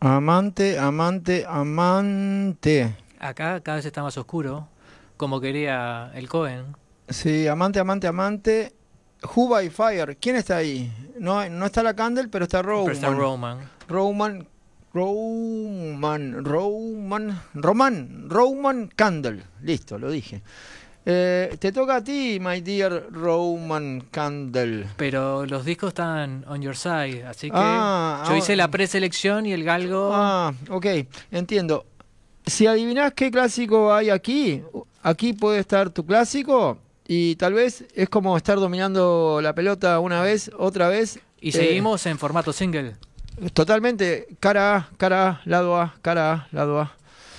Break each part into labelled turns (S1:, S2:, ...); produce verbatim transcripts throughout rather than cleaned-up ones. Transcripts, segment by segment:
S1: Amante, amante, amante.
S2: Acá cada vez está más oscuro, como quería el Cohen.
S1: Sí, amante, amante, amante. Who by Fire. ¿Quién está ahí? No, no está la Candle, pero está
S2: Pero está
S1: Roman.
S2: Roman.
S1: Roman, Roman, Roman, Roman, Roman Candle. Listo, lo dije. Eh, te toca a ti, my dear Roman Candle.
S2: Pero los discos están on your side, así que
S1: Ah,
S2: yo hice
S1: ahora-
S2: la preselección y el galgo...
S1: Ah, ok, entiendo. Si adivinás qué clásico hay aquí, aquí puede estar tu clásico y tal vez es como estar dominando la pelota una vez, otra vez.
S2: Y
S1: eh,
S2: seguimos en formato single.
S1: Totalmente, cara A, cara A, lado A, cara A, lado A.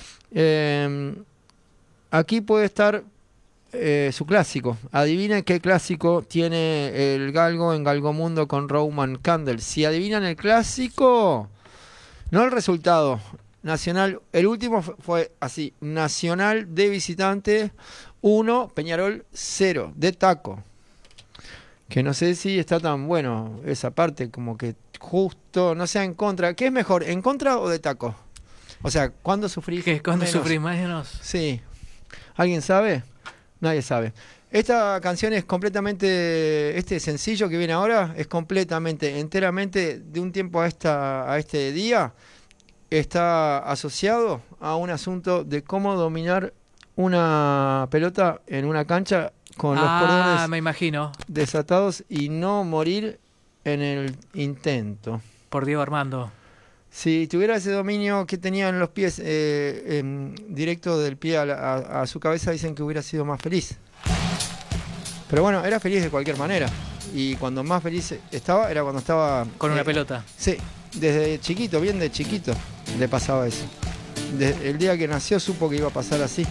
S1: Eh, aquí puede estar eh, su clásico. Adivinen qué clásico tiene el galgo en Galgomundo con Roman Candle. Si adivinan el clásico, no el resultado. Nacional, el último fu- fue así, Nacional de visitante uno, Peñarol cero, de taco. Que no sé si está tan bueno esa parte, como que justo, no sea en contra. ¿Qué es mejor, en contra o de taco? O sea, ¿cuándo sufrís
S2: ¿Qué? ¿Cuándo
S1: menos?
S2: sufrís más o menos?
S1: Sí. ¿Alguien sabe? Nadie sabe. Esta canción es completamente, este sencillo que viene ahora, es completamente, enteramente, de un tiempo a, esta, a este día, está asociado a un asunto de cómo dominar una pelota en una cancha con los
S2: Ah,
S1: cordones
S2: me imagino.
S1: desatados y no morir en el intento.
S2: Por Diego Armando.
S1: Si tuviera ese dominio que tenía en los pies, eh, em, directo del pie a, la- a- a su cabeza, dicen que hubiera sido más feliz. Pero bueno, era feliz de cualquier manera. Y cuando más feliz estaba, era cuando estaba...
S2: Con una
S1: eh,
S2: pelota.
S1: Sí, desde chiquito, bien de chiquito, le pasaba eso. Desde el día que nació supo que iba a pasar así.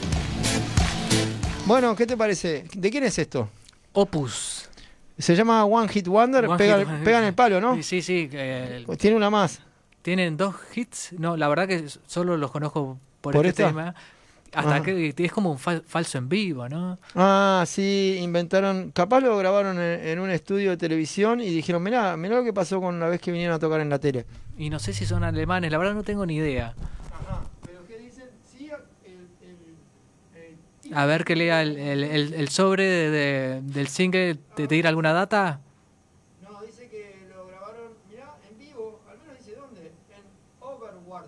S1: Bueno, ¿qué te parece? ¿De quién es esto?
S2: Opus.
S1: Se llama One Hit Wonder,
S2: One
S1: pega,
S2: Hit Wonder.
S1: pegan el palo, ¿no?
S2: Sí, sí, sí. eh,
S1: Tiene una más.
S2: ¿Tienen dos hits? No, la verdad que solo los conozco por,
S1: ¿Por
S2: este
S1: esta?
S2: tema. Hasta
S1: Ajá.
S2: que es como un fal- falso en vivo, ¿no?
S1: Ah, sí, inventaron, capaz lo grabaron en, en un estudio de televisión y dijeron, mirá, mirá lo que pasó con la vez que vinieron a tocar en la tele.
S2: Y no sé si son alemanes, la verdad no tengo ni idea.
S1: Ajá, pero ¿qué dicen? Sí, el, el, el...
S2: A ver que lea el, el, el- el sobre de- de- del single, ¿te tira alguna data?
S1: No, dice que lo grabaron, mirá, en vivo, al menos dice dónde, en Overward.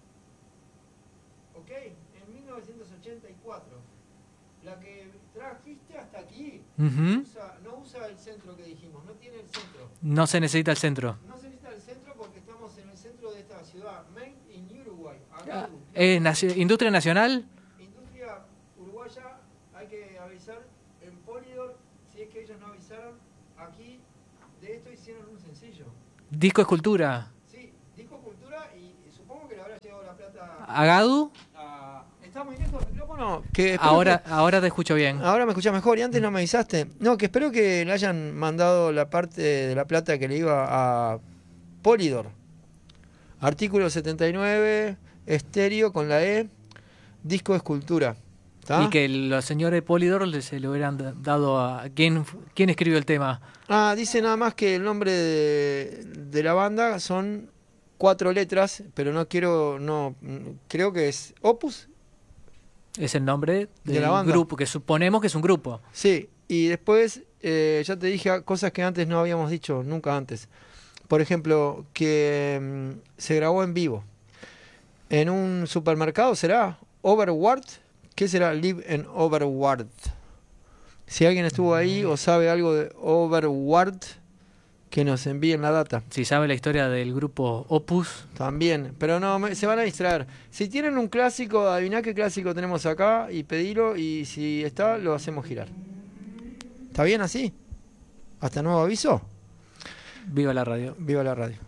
S1: ¿Ok? En mil novecientos ochenta y cuatro. La que trajiste hasta aquí
S2: Ujú.
S1: usa- no usa el centro que dijimos, no tiene el centro.
S2: No se necesita el centro.
S1: No se necesita el centro porque estamos en el centro de esta ciudad, Made in Uruguay.
S2: Ah,
S1: Agadu.
S2: ¿Es naci- industria nacional?
S1: Industria uruguaya, hay que avisar en Polydor, si es que ellos no avisaron, aquí de esto hicieron un sencillo.
S2: Disco escultura.
S1: Sí, disco cultura y supongo que le habrá llegado la plata
S2: ¿Agadu?
S1: a... ¿Está muy lejos el micrófono? Que espero
S2: Ahora,
S1: que-
S2: ahora te escucho bien.
S1: Ahora me escuchás mejor y antes no me avisaste. No, que espero que le hayan mandado la parte de la plata que le iba a Polydor. Artículo setenta y nueve, estéreo con la E, disco escultura. ¿Tá?
S2: Y que los señores Polydor le- se lo hubieran da- dado a... ¿Quién, quién escribió el tema?
S1: Ah, dice nada más que el nombre de, de la banda son cuatro letras, pero no quiero, no, creo que es Opus.
S2: Es el nombre
S1: De
S2: del
S1: la banda.
S2: grupo, que suponemos que es un grupo.
S1: Sí, y después eh, ya te dije cosas que antes no habíamos dicho, nunca antes. Por ejemplo, que mm, se grabó en vivo. En un supermercado, ¿será? Overward. ¿Qué será Live en Overward? Si alguien estuvo ahí o sabe algo de Overward, que nos envíen la data.
S2: Si sabe la historia del grupo Opus,
S1: También, pero no, me- se van a distraer. Si tienen un clásico, adiviná qué clásico tenemos acá y pedilo y si está, lo hacemos girar. ¿Está bien así? ¿Hasta nuevo aviso?
S2: viva la radio.
S1: Viva la radio.